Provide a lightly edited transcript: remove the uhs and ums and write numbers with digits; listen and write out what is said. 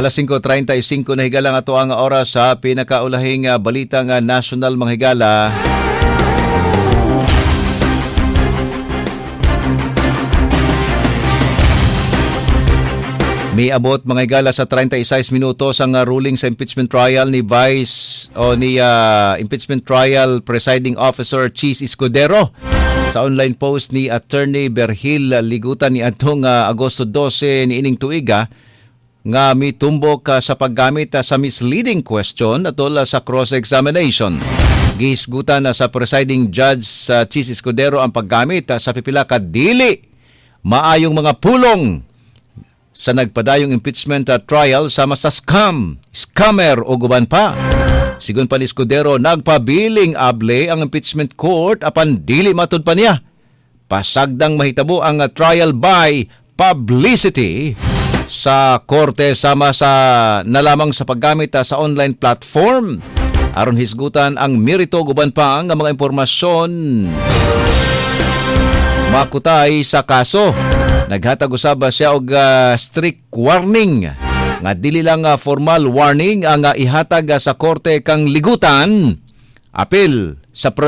Alas 5:35 na higala nga to ang oras sa pinakaulahing balita nga national mga higala. Miabot mga higala sa 36 minutos ang ruling sa impeachment trial ni impeachment trial presiding officer Chis Escudero. Sa online post ni Attorney Berhil Ligutan ni atong Agosto 12 ni ining tuiga nga mitumbok sa paggamit sa misleading question atol sa cross-examination. Gihisgutan sa presiding judge sa Chis Escudero ang paggamit sa pipila ka dili maayong mga pulong sa nagpadayong impeachment trial sama sa scammer o guban pa. Sigun pa ni Escudero, nagpabiling able ang impeachment court apan dili matud pa niya. Pasagdang mahitabo ang trial by publicity sa korte sama sa nalamang sa paggamit sa online platform. Aron hisgutan ang merito guban pa ang mga impormasyon makutay sa kaso. Naghatag usab siya og strict warning nga dili lang formal warning ang ihatag sa korte kang ligutan apil sa